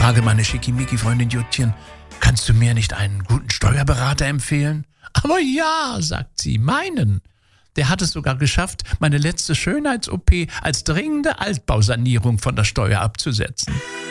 frage meine Schickimicki-Freundin Juttchen, kannst du mir nicht einen guten Steuerberater empfehlen? Aber ja, sagt sie, meinen. Der hat es sogar geschafft, meine letzte Schönheits-OP als dringende Altbausanierung von der Steuer abzusetzen.